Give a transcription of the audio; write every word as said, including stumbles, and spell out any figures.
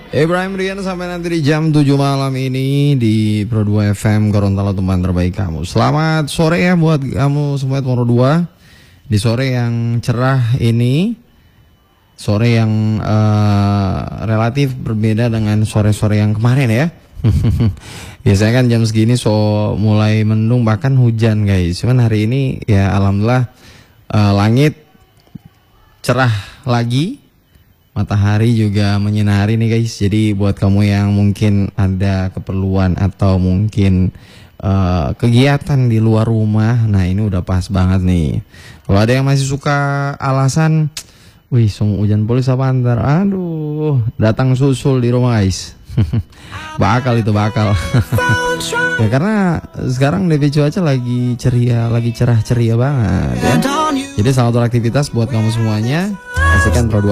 Ibrahim Rian sampai nanti di jam tujuh malam ini di Pro dua F M Gorontalo, teman terbaik kamu. Selamat sore ya buat kamu semua Pro dua. Di sore yang cerah ini, sore yang uh, relatif berbeda dengan sore-sore yang kemarin ya. Biasanya kan jam segini so mulai mendung bahkan hujan guys. Cuman hari ini ya alhamdulillah uh, langit cerah lagi. Matahari juga menyinari nih guys. Jadi buat kamu yang mungkin ada keperluan atau mungkin uh, kegiatan di luar rumah, nah ini udah pas banget nih. Kalau ada yang masih suka alasan, wih sung hujan polis apa antar, aduh datang susul di rumah guys. Bakal itu bakal. Ya karena sekarang D P cuaca lagi ceria, lagi cerah ceria banget ya. Jadi selamat beraktivitas buat kamu semuanya. Pastikan Pro dua